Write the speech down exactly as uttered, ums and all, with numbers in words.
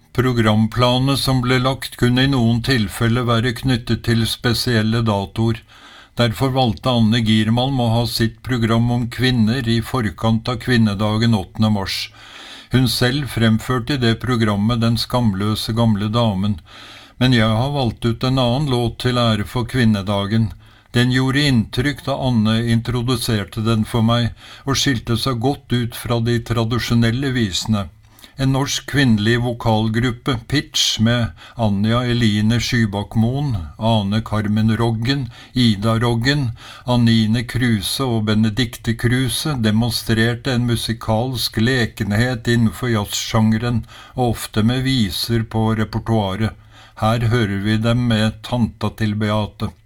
Programplanene som ble lagt kunne i noen tilfeller være knyttet til spesielle datoer. Derfor valgte Anne Giermalm å ha sitt program om kvinner i forkant av kvinnedagen åttende mars. Hun selv fremførte i det programmet Den skamløse gamle damen, men jeg har valgt ut en annen låt til ære for kvinnedagen. Den gjorde inntrykk da Anne introduserte den for meg, og skilte seg godt ut fra de tradisjonelle visene. En norsk kvinnelig vokalgruppe, Pitch, med Anja Eline Skybakmoen, Ane Carmen Roggen, Ida Roggen, Anine Kruse og Benedikte Kruse, demonstrerte en musikalsk lekenhet innenfor jazzsjangeren, og ofte med viser på repertoaret. Her hører vi dem med Tanta til Beate.